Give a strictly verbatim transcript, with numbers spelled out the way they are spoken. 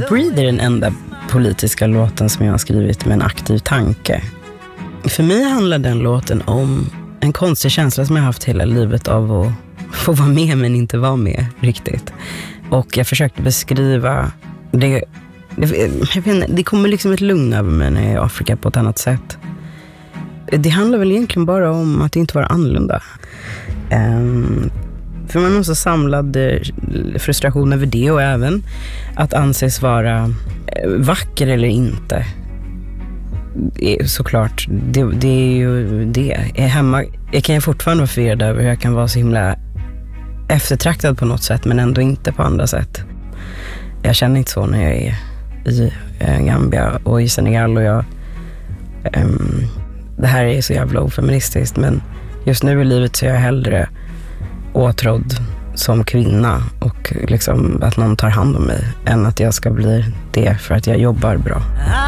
Breathe är den enda politiska låten som jag har skrivit med en aktiv tanke. För mig handlar den låten om en konstig känsla som jag har haft hela livet av att få vara med men inte vara med riktigt. Och jag försökte beskriva det. Det, jag vet inte, det kommer liksom ett lugn över mig när jag är i Afrika på ett annat sätt. Det handlar väl egentligen bara om att inte vara annorlunda. Um, för man har så samlad frustration över det, och även att anses vara vacker eller inte. Såklart, det, det är ju det. Jag, hemma, jag kan ju fortfarande vara förvirrad över hur jag kan vara så himla eftertraktad på något sätt men ändå inte på andra sätt. Jag känner inte så när jag är i eh, Gambia och i Senegal, och jag um, det här är så jävla ofeministiskt, men just nu i livet så är jag hellre åtrådd som kvinna och liksom att någon tar hand om mig än att jag ska bli det för att jag jobbar bra.